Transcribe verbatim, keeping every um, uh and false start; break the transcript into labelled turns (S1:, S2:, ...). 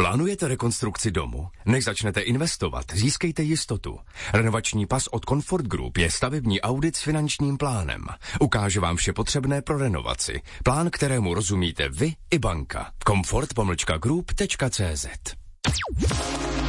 S1: Plánujete rekonstrukci domu? Než začnete investovat, získejte jistotu. Renovační pas od Comfort Group je stavební audit s finančním plánem. Ukáže vám vše potřebné pro renovaci. Plán, kterému rozumíte vy i banka. Comfort pomlčka group tečka cé zet.